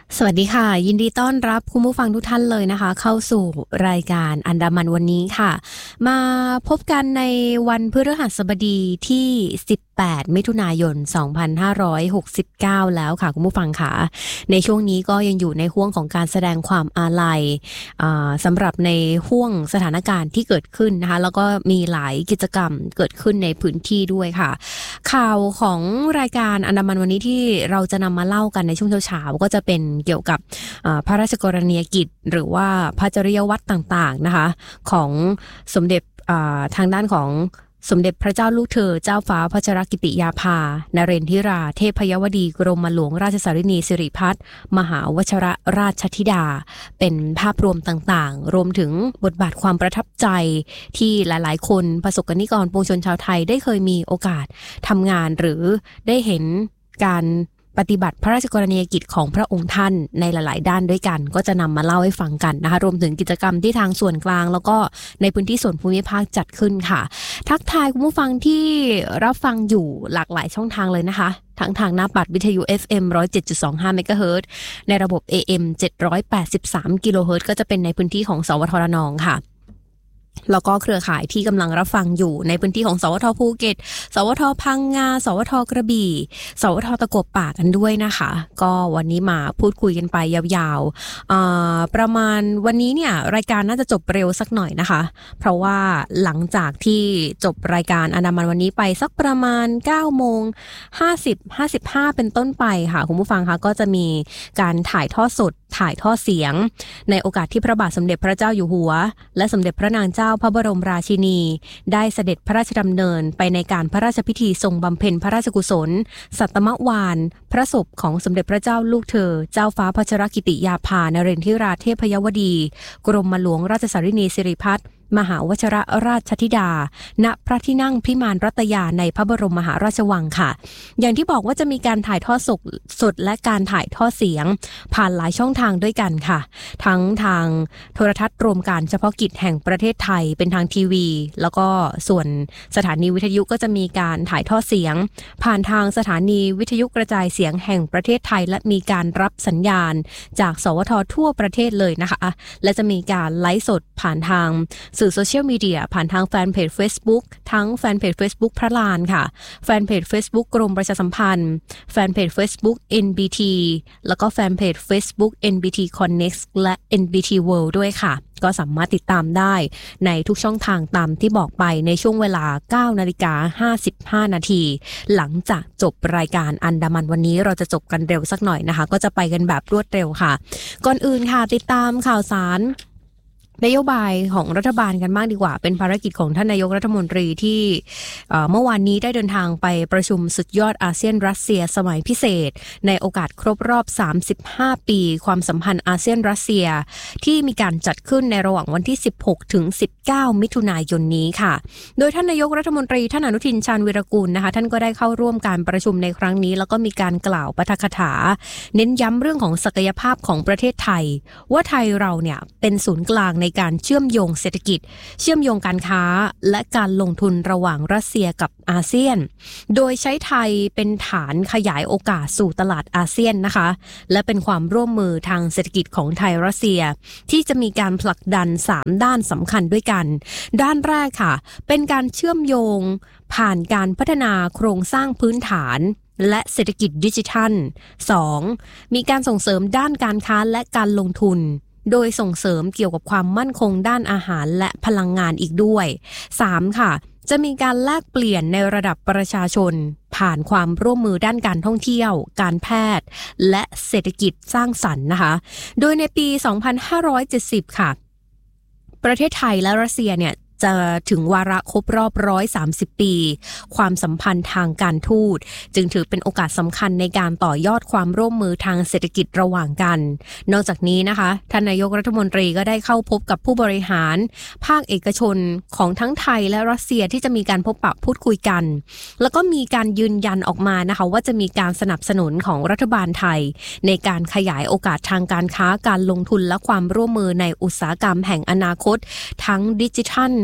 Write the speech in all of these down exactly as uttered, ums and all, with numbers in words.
สวัสดีค่ะยินดีต้อนรับคุณผู้ฟังทุกท่านเลยนะคะเข้าสู่รายการอันดามันวันนี้ค่ะมาพบกันในวันพฤหัสบดีที่สิบแปดมิถุนายนสองพันห้าร้อยหกสิบเก้าแล้วค่ะคุณผู้ฟังค่ะในช่วงนี้ก็ยังอยู่ในห้วงของการแสดงความอาลัยสำหรับในห้วงสถานการณ์ที่เกิดขึ้นนะคะแล้วก็มีหลายกิจกรรมเกิดขึ้นในพื้นที่ด้วยค่ะข่าวของรายการอันดามันวันนี้ที่เราจะนำมาเล่ากันในช่วงเช้าๆก็จะเป็นเกี่ยวกับพระราชกรณียกิจหรือว่าพระจริยวัตรต่างๆนะคะของสมเด็จทางด้านของสมเด็จพระเจ้าลูกเธอเจ้าฟ้าพัชรกิติยาภานเรนทิราเทพยวดีกรมหลวงราชสารินีสิริพัฒน์มหาวชรราชธิดาเป็นภาพรวมต่างๆรวมถึงบทบาทความประทับใจที่หลายๆคนประสบนิกรปวงชนชาวไทยได้เคยมีโอกาสทำงานหรือได้เห็นการปฏิบัติพระราชกรณียกิจของพระองค์ท่านในหลายๆด้านด้วยกันก็จะนำมาเล่าให้ฟังกันนะคะรวมถึงกิจกรรมที่ทางส่วนกลางแล้วก็ในพื้นที่ส่วนภูมิภาคจัดขึ้นค่ะทักทายคุณผู้ฟังที่รับฟังอยู่หลากหลายช่องทางเลยนะคะทั้งทางหน้าปัดวิทยุ เอฟ เอ็ม หนึ่งร้อยเจ็ดจุดสองห้า เมกะเฮิรตซ์ในระบบ เอ เอ็ม เจ็ดร้อยแปดสิบสาม กิโลเฮิรตซ์ก็จะเป็นในพื้นที่ของสวทระนองค่ะแล้วก็เครือข่ายที่กำลังรับฟังอยู่ในพื้นที่ของสวทภูเก็ตสวทพังงาสวทกระบี่สวทตะกบป่ากันด้วยนะคะก็วันนี้มาพูดคุยกันไปยาวๆประมาณวันนี้เนี่ยรายการน่าจะจบเร็วสักหน่อยนะคะเพราะว่าหลังจากที่จบรายการอันดามันวันนี้ไปสักประมาณ เก้าโมงห้าสิบ ห้าสิบห้า เป็นต้นไปค่ะคุณผู้ฟังคะก็จะมีการถ่ายทอดสดถ่ายทอดเสียงในโอกาสที่พระบาทสมเด็จพระเจ้าอยู่หัวและสมเด็จพระนางเจ้าพระบรมราชินีได้เสด็จพระราชดำเนินไปในการพระราชพิธีทรงบำเพ็ญพระราชกุศลสัตตมวานพระศพของสมเด็จพระเจ้าลูกเธอเจ้าฟ้าพัชรกิติยาภานเรนทิราเทพยวดีกรมหลวงราชสารินีสิริพัฒน์มหาวชรราชธิดาณพระที่นั่งพิมานรัตยาในพระบรมมหาราชวังค่ะอย่างที่บอกว่าจะมีการถ่ายทอดสดสดและการถ่ายทอดเสียงผ่านหลายช่องทางด้วยกันค่ะทั้งทางโทรทัศน์รวมการเฉพาะกิจแห่งประเทศไทยเป็นทางทีวีแล้วก็ส่วนสถานีวิทยุก็จะมีการถ่ายทอดเสียงผ่านทางสถานีวิทยุกระจายเสียงแห่งประเทศไทยและมีการรับสัญญาณจากสวททั่วประเทศเลยนะคะและจะมีการไลฟ์สดผ่านทางสื่อโซเชียลมีเดียผ่านทางแฟนเพจ Facebook ทั้งแฟนเพจ Facebook พระลานค่ะแฟนเพจ Facebook กรมประชาสัมพันธ์แฟนเพจ Facebook เอ็น บี ที แล้วก็แฟนเพจ Facebook เอ็น บี ที Connect และ เอ็น บี ที World ด้วยค่ะก็สามารถติดตามได้ในทุกช่องทางตามที่บอกไปในช่วงเวลา เก้านาฬิกาห้าสิบห้า นาทีหลังจากจบรายการอันดามันวันนี้เราจะจบกันเร็วสักหน่อยนะคะก็จะไปกันแบบรวดเร็วค่ะก่อนอื่นค่ะติดตามข่าวสารนโยบายของรัฐบาลกันบ้างดีกว่าเป็นภารกิจของท่านนายกรัฐมนตรีที่เมื่อวานนี้ได้เดินทางไปประชุมสุดยอดอาเซียนรัสเซียสมัยพิเศษในโอกาสครบรอบสามสิบห้าปีความสัมพันธ์อาเซียนรัสเซียที่มีการจัดขึ้นในระหว่างวันที่สิบหกถึงสิบเก้ามิถุนายนนี้ค่ะโดยท่านนายกรัฐมนตรีท่านอนุทินชาญวีรกูลนะคะท่านก็ได้เข้าร่วมการประชุมในครั้งนี้แล้วก็มีการกล่าวปาฐกถาเน้นย้ำเรื่องของศักยภาพของประเทศไทยว่าไทยเราเนี่ยเป็นศูนย์กลางในการเชื่อมโยงเศรษฐกิจเชื่อมโยงการค้าและการลงทุนระหว่างรัสเซียกับอาเซียนโดยใช้ไทยเป็นฐานขยายโอกาสสู่ตลาดอาเซียนนะคะและเป็นความร่วมมือทางเศรษฐกิจของไทยรัสเซียที่จะมีการผลักดันสามด้านสำคัญด้วยกันด้านแรกค่ะเป็นการเชื่อมโยงผ่านการพัฒนาโครงสร้างพื้นฐานและเศรษฐกิจดิจิทัล สอง มีการส่งเสริมด้านการค้าและการลงทุนโดยส่งเสริมเกี่ยวกับความมั่นคงด้านอาหารและพลังงานอีกด้วย สาม ค่ะจะมีการแลกเปลี่ยนในระดับประชาชนผ่านความร่วมมือด้านการท่องเที่ยวการแพทย์และเศรษฐกิจสร้างสรรค์นะคะโดยในปีสองพันห้าร้อยเจ็ดสิบค่ะประเทศไทยและรัสเซียเนี่ยจะถึงวาระครบรอบหนึ่งร้อยสามสิบปีความสัมพันธ์ทางการทูตจึงถือเป็นโอกาสสำคัญในการต่อยอดความร่วมมือทางเศรษฐกิจระหว่างกันนอกจากนี้นะคะท่านนายกรัฐมนตรีก็ได้เข้าพบกับผู้บริหารภาคเอกชนของทั้งไทยและรัสเซียที่จะมีการพบปะพูดคุยกันแล้วก็มีการยืนยันออกมานะคะว่าจะมีการสนับสนุนของรัฐบาลไทยในการขยายโอกาสทางการค้าการลงทุนและความร่วมมือในอุตสาหกรรมแห่งอนาคตทั้งดิจิทัล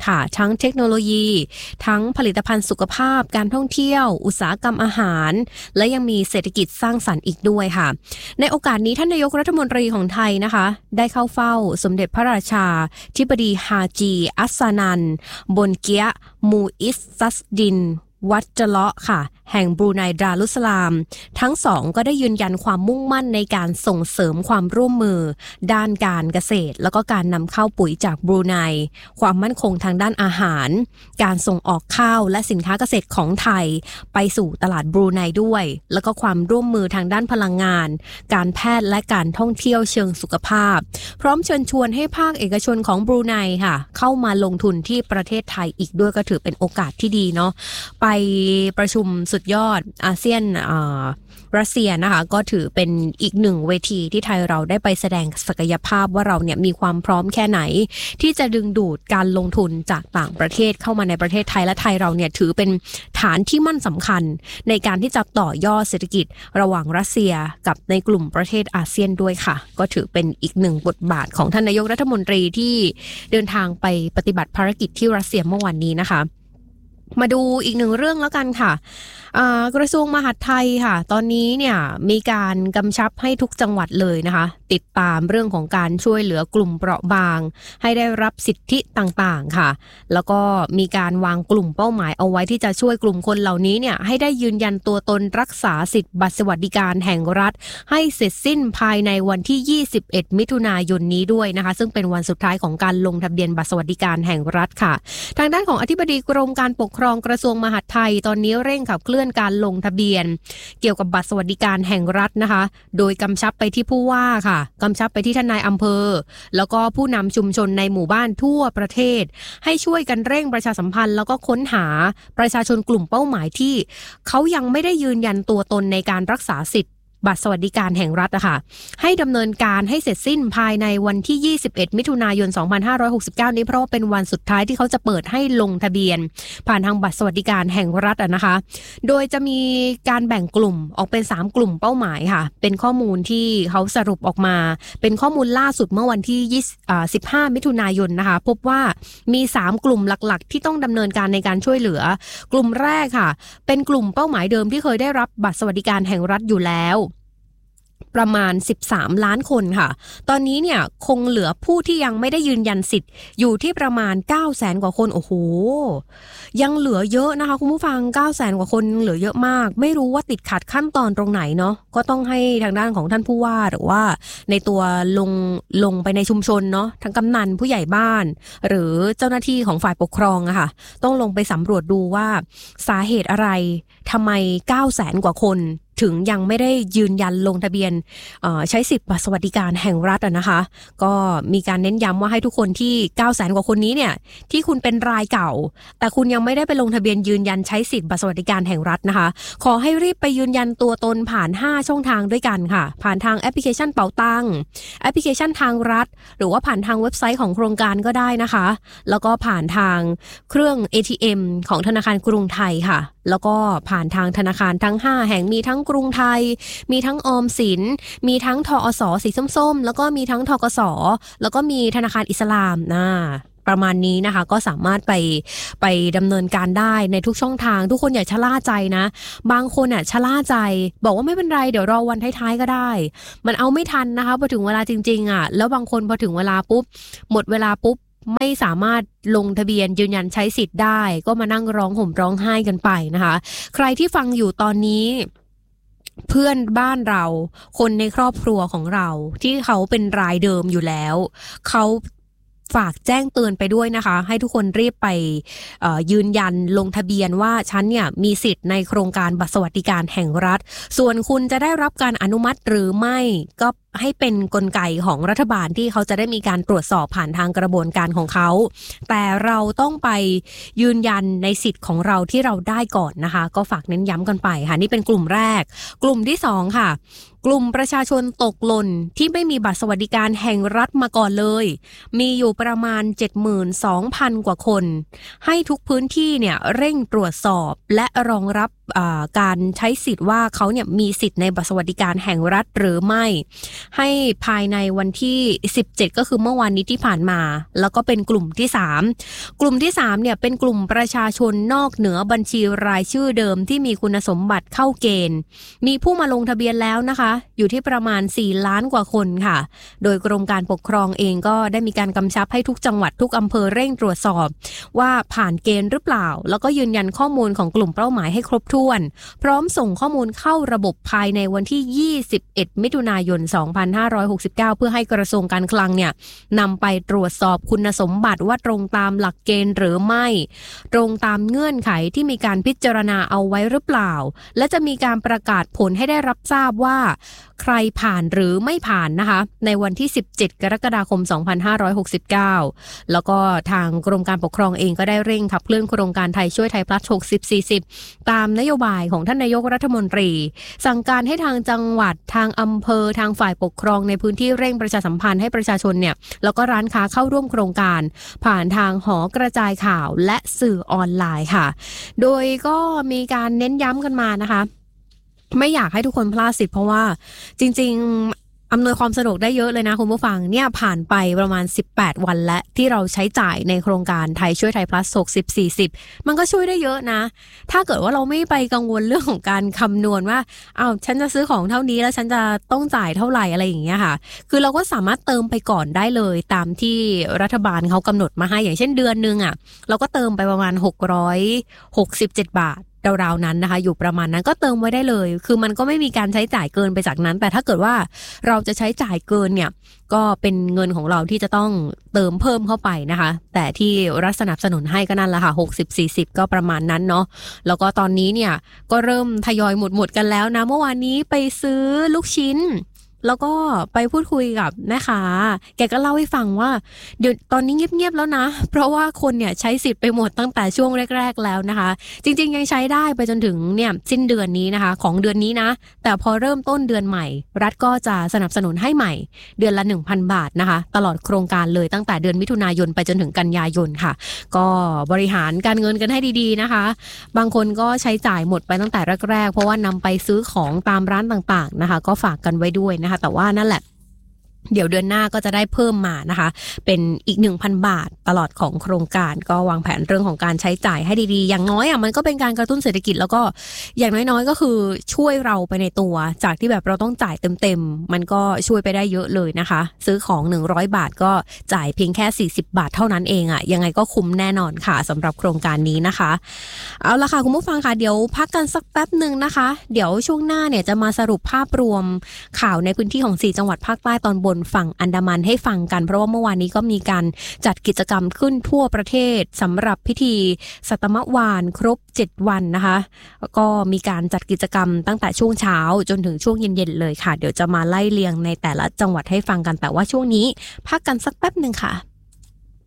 ค่ะทั้งเทคโนโลยีทั้งผลิตภัณฑ์สุขภาพการท่องเที่ยวอุตสาหกรรมอาหารและยังมีเศรษฐกิจสร้างสรรค์อีกด้วยค่ะในโอกาสนี้ท่านนายกรัฐมนตรีของไทยนะคะได้เข้าเฝ้าสมเด็จพระราชาธิบดีฮาจีอัสซานันบนเกียมูอิสซัสดินวัดจะเลาะค่ะแห่งบรูไนดารุสลามทั้งสองก็ได้ยืนยันความมุ่งมั่นในการส่งเสริมความร่วมมือด้านการเกษตรแล้วก็การนำเข้าปุ๋ยจากบรูไนความมั่นคงทางด้านอาหารการส่งออกข้าวและสินค้าเกษตรของไทยไปสู่ตลาดบรูไนด้วยแล้วก็ความร่วมมือทางด้านพลังงานการแพทย์และการท่องเที่ยวเชิงสุขภาพพร้อมเชิญชวนให้ภาคเอกชนของบรูไนค่ะเข้ามาลงทุนที่ประเทศไทยอีกด้วยก็ถือเป็นโอกาสที่ดีเนาะไปประชุมสุดยอดอาเซียนอ่ารัสเซียนะคะก็ถือเป็นอีกหนึ่งเวทีที่ไทยเราได้ไปแสดงศักยภาพว่าเราเนี่ยมีความพร้อมแค่ไหนที่จะดึงดูดการลงทุนจากต่างประเทศเข้ามาในประเทศไทยและไทยเราเนี่ยถือเป็นฐานที่มั่นสำคัญในการที่จะต่อยอดเศรษฐกิจระหว่างรัสเซียกับในกลุ่มประเทศอาเซียนด้วยค่ะก็ถือเป็นอีกหนึ่งบทบาทของท่านนายกรัฐมนตรีที่เดินทางไปปฏิบัติภารกิจที่รัสเซียเมื่อวานนี้นะคะมาดูอีกหนึ่งเรื่องแล้วกันค่ะกระทรวงมหาดไทยค่ะตอนนี้เนี่ยมีการกำชับให้ทุกจังหวัดเลยนะคะติดตามเรื่องของการช่วยเหลือกลุ่มเปราะบางให้ได้รับสิทธิต่างๆค่ะแล้วก็มีการวางกลุ่มเป้าหมายเอาไว้ที่จะช่วยกลุ่มคนเหล่านี้เนี่ยให้ได้ยืนยันตัวตนรักษาสิทธิบัตรสวัสดิการแห่งรัฐให้เสร็จสิ้นภายในวันที่ยี่สิบเอ็ดมิถุนายนนี้ด้วยนะคะซึ่งเป็นวันสุดท้ายของการลงทะเบียนบัตรสวัสดิการแห่งรัฐค่ะทางด้านของอธิบดีกรมการปกครองกระทรวงมหาดไทยตอนนี้เร่งขับเคลื่อนการลงทะเบียนเกี่ยวกับบัตรสวัสดิการแห่งรัฐนะคะโดยกำชับไปที่ผู้ว่าค่ะกำชับไปที่ทนายอำเภอแล้วก็ผู้นำชุมชนในหมู่บ้านทั่วประเทศให้ช่วยกันเร่งประชาสัมพันธ์แล้วก็ค้นหาประชาชนกลุ่มเป้าหมายที่เขายังไม่ได้ยืนยันตัวตนในการรักษาสิทธิบัตรสวัสดิการแห่งรัฐอะค่ะให้ดำเนินการให้เสร็จสิ้นภายในวันที่ยี่สิบเอ็ดมิถุนายนสองพันห้าร้อยหกสิบเก้านี้เพราะว่าเป็นวันสุดท้ายที่เขาจะเปิดให้ลงทะเบียนผ่านทางบัตรสวัสดิการแห่งรัฐอะนะคะโดยจะมีการแบ่งกลุ่มออกเป็นสามกลุ่มเป้าหมายค่ะเป็นข้อมูลที่เขาสรุปออกมาเป็นข้อมูลล่าสุดเมื่อวันที่สิบห้ามิถุนายนนะคะพบว่ามีสามกลุ่มหลักๆที่ต้องดำเนินการในการช่วยเหลือกลุ่มแรกค่ะเป็นกลุ่มเป้าหมายเดิมที่เคยได้รับบัตรสวัสดิการแห่งรัฐอยู่แล้วประมาณสิบสามล้านคนค่ะตอนนี้เนี่ยคงเหลือผู้ที่ยังไม่ได้ยืนยันสิทธิ์อยู่ที่ประมาณ เก้าแสน กว่าคนโอ้โหยังเหลือเยอะนะคะคุณผู้ฟัง เก้าแสน กว่าคนเหลือเยอะมากไม่รู้ว่าติดขัดขั้นตอนตรงไหนเนาะก็ต้องให้ทางด้านของท่านผู้ว่าหรือว่าในตัวลงลงไปในชุมชนเนาะทั้งกำนันผู้ใหญ่บ้านหรือเจ้าหน้าที่ของฝ่ายปกครองอะค่ะต้องลงไปสำรวจดูว่าสาเหตุอะไรทำไม เก้าแสน กว่าคนถึงยังไม่ได้ยืนยันลงทะเบียนใช้สิทธิ์บัตรสวัสดิการแห่งรัฐอะนะคะก็มีการเน้นย้ำว่าให้ทุกคนที่ เก้าแสน กว่าคนนี้เนี่ยที่คุณเป็นรายเก่าแต่คุณยังไม่ได้ไปลงทะเบียนยืนยันใช้สิทธิ์บัตรสวัสดิการแห่งรัฐนะคะขอให้รีบไปยืนยันตัวตนผ่านห้าช่องทางด้วยกันค่ะผ่านทางแอปพลิเคชันเป๋าตังแอปพลิเคชันทางรัฐหรือว่าผ่านทางเว็บไซต์ของโครงการก็ได้นะคะแล้วก็ผ่านทางเครื่อง เอ ที เอ็ม ของธนาคารกรุงไทยค่ะแล้วก็ผ่านทางธนาคารทั้งห้าแห่งมีทั้งกรุงไทยมีทั้งออมสินมีทั้งทอสสีส้มๆแล้วก็มีทั้งทกสแล้วก็มีธนาคารอิสลามนะประมาณนี้นะคะก็สามารถไปไปดำเนินการได้ในทุกช่องทางทุกคนอย่าชะล่าใจนะบางคนอ่ะชะล่าใจบอกว่าไม่เป็นไรเดี๋ยวรอวันท้ายๆก็ได้มันเอาไม่ทันนะคะพอถึงเวลาจริงๆอ่ะแล้วบางคนพอถึงเวลาปุ๊บหมดเวลาปุ๊บไม่สามารถลงทะเบียนยืนยันใช้สิทธิ์ได้ก็มานั่งร้องห่มร้องไห้กันไปนะคะใครที่ฟังอยู่ตอนนี้เพื่อนบ้านเราคนในครอบครัวของเราที่เขาเป็นรายเดิมอยู่แล้วเขาฝากแจ้งเตือนไปด้วยนะคะให้ทุกคนรีบไปยืนยันลงทะเบียนว่าฉันเนี่ยมีสิทธิ์ในโครงการบัตรสวัสดิการแห่งรัฐส่วนคุณจะได้รับการอนุมัติหรือไม่ก็ให้เป็นกลไกของรัฐบาลที่เขาจะได้มีการตรวจสอบผ่านทางกระบวนการของเขาแต่เราต้องไปยืนยันในสิทธิ์ของเราที่เราได้ก่อนนะคะก็ฝากเน้นย้ำกันไปค่ะนี่เป็นกลุ่มแรกกลุ่มที่สองค่ะกลุ่มประชาชนตกหล่นที่ไม่มีบัตรสวัสดิการแห่งรัฐมาก่อนเลยมีอยู่ประมาณ เจ็ดหมื่นสองพัน กว่าคนให้ทุกพื้นที่เนี่ยเร่งตรวจสอบและรองรับการใช้สิทธิ์ว่าเขาเนี่ยมีสิทธิ์ในบัตรสวัสดิการแห่งรัฐหรือไม่ให้ภายในวันที่สิบเจ็ดก็คือเมื่อวานนี้ที่ผ่านมาแล้วก็เป็นกลุ่มที่สามกลุ่มที่สามเนี่ยเป็นกลุ่มประชาชนนอกเหนือบัญชีรายชื่อเดิมที่มีคุณสมบัติเข้าเกณฑ์มีผู้มาลงทะเบียนแล้วนะคะอยู่ที่ประมาณสี่ล้านกว่าคนค่ะโดยกรมการปกครองเองก็ได้มีการกำชับให้ทุกจังหวัดทุกอำเภอเร่งตรวจสอบว่าผ่านเกณฑ์หรือเปล่าแล้วก็ยืนยันข้อมูลของกลุ่มเป้าหมายให้ครบถ้วนพร้อมส่งข้อมูลเข้าระบบภายในวันที่ยี่สิบเอ็ดมิถุนายนสองพันห้าร้อยหกสิบเก้าเพื่อให้กระทรวงการคลังเนี่ยนำไปตรวจสอบคุณสมบัติว่าตรงตามหลักเกณฑ์หรือไม่ตรงตามเงื่อนไขที่มีการพิจารณาเอาไว้หรือเปล่าและจะมีการประกาศผลให้ได้รับทราบว่าใครผ่านหรือไม่ผ่านนะคะในวันที่สิบเจ็ดกรกฎาคมสองพันห้าร้อยหกสิบเก้าแล้วก็ทางกรมการปกครองเองก็ได้เร่งขับเคลื่อนโครงการไทยช่วยไทยพลัสหกสิบ สี่สิบตามนโยบายของท่านนายกรัฐมนตรีสั่งการให้ทางจังหวัดทางอำเภอทางฝ่ายปกครองในพื้นที่เร่งประชาสัมพันธ์ให้ประชาชนเนี่ยแล้วก็ร้านค้าเข้าร่วมโครงการผ่านทางหอกระจายข่าวและสื่อออนไลน์ค่ะโดยก็มีการเน้นย้ำกันมานะคะไม่อยากให้ทุกคนพลาดสิทธิ์เพราะว่าจริงๆอำนวยความสะดวกได้เยอะเลยนะคุณผู้ฟังเนี่ยผ่านไปประมาณสิบแปดวันและที่เราใช้จ่ายในโครงการไทยช่วยไทย plus หกสิบ สี่สิบมันก็ช่วยได้เยอะนะถ้าเกิดว่าเราไม่ไปกังวลเรื่องของการคำนวณว่าอ้าวฉันจะซื้อของเท่านี้แล้วฉันจะต้องจ่ายเท่าไหร่อะไรอย่างเงี้ยค่ะคือเราก็สามารถเติมไปก่อนได้เลยตามที่รัฐบาลเขากำหนดมาให้อย่างเช่นเดือนนึงอ่ะเราก็เติมไปประมาณหกร้อยหกสิบเจ็ดบาทราวๆนั้นนะคะอยู่ประมาณนั้นก็เติมไว้ได้เลยคือมันก็ไม่มีการใช้จ่ายเกินไปจากนั้นแต่ถ้าเกิดว่าเราจะใช้จ่ายเกินเนี่ยก็เป็นเงินของเราที่จะต้องเติมเพิ่มเข้าไปนะคะแต่ที่รัฐสนับสนุนให้ก็นั่นแหละค่ะหกสิบ สี่สิบก็ประมาณนั้นเนาะแล้วก็ตอนนี้เนี่ยก็เริ่มทยอยหมดหมดกันแล้วนะเมื่อวานนี้ไปซื้อลูกชิ้นแล้วก็ไปพูดคุยกับแม่ค้าแกก็เล่าให้ฟังว่าเดี๋ยวตอนนี้เงียบๆแล้วนะเพราะว่าคนเนี่ยใช้สิทธิ์ไปหมดตั้งแต่ช่วงแรกๆแล้วนะคะจริงๆยังใช้ได้ไปจนถึงเนี่ยสิ้นเดือนนี้นะคะของเดือนนี้นะแต่พอเริ่มต้นเดือนใหม่รัฐก็จะสนับสนุนให้ใหม่เดือนละ หนึ่งพัน บาทนะคะตลอดโครงการเลยตั้งแต่เดือนมิถุนายนไปจนถึงกันยายนค่ะก็บริหารการเงินกันให้ดีๆนะคะบางคนก็ใช้จ่ายหมดไปตั้งแต่แรกๆเพราะว่านำไปซื้อของตามร้านต่างๆนะคะก็ฝากกันไว้ด้วยนะคะแต่ว่านั่นแหละเดี๋ยวเดือนหน้าก็จะได้เพิ่มมานะคะเป็นอีก หนึ่งพัน บาทตลอดของโครงการก็วางแผนเรื่องของการใช้จ่ายให้ดีๆอย่างน้อยอ่ะมันก็เป็นการกระตุ้นเศรษฐกิจแล้วก็อย่างน้อยๆก็คือช่วยเราไปในตัวจากที่แบบเราต้องจ่ายเต็มๆมันก็ช่วยไปได้เยอะเลยนะคะซื้อของหนึ่งร้อยบาทก็จ่ายเพียงแค่สี่สิบบาทเท่านั้นเองอ่ะยังไงก็คุ้มแน่นอนค่ะสำหรับโครงการนี้นะคะเอาละค่ะคุณผู้ฟังค่ะเดี๋ยวพักกันสักแป๊บนึงนะคะเดี๋ยวช่วงหน้าเนี่ยจะมาสรุปภาพรวมข่าวในพื้นที่ของสี่จังหวัดภาคใต้ตอนบนฝั่งอันดามันให้ฟังกันเพราะว่าเมื่อวานนี้ก็มีการจัดกิจกรรมขึ้นทั่วประเทศสำหรับพิธีสัตมวานครบเจ็ดวันนะคะก็มีการจัดกิจกรรมตั้งแต่ช่วงเช้าจนถึงช่วงเย็นๆเลยค่ะเดี๋ยวจะมาไล่เรียงในแต่ละจังหวัดให้ฟังกันแต่ว่าช่วงนี้พักกันสักแป๊บนึงค่ะ